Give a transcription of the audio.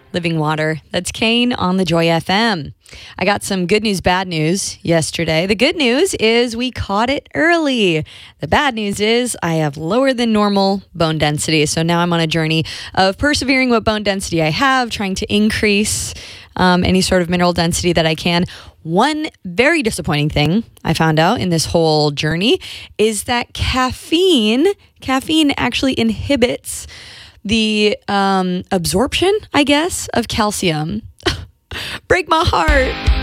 Living Water. That's Kane on the Joy FM. I got some good news, bad news yesterday. The good news is we caught it early. The bad news is I have lower than normal bone density. So now I'm on a journey of persevering what bone density I have, trying to increase any sort of mineral density that I can. One very disappointing thing I found out in this whole journey is that caffeine actually inhibits the absorption, I guess, of calcium. Break my heart.